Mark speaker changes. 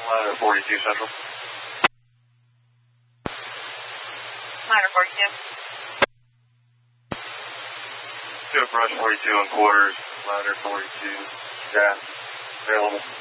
Speaker 1: 42 Central.
Speaker 2: Minor 42.
Speaker 1: Two approach 42 and quarters, ladder 42, gas, available.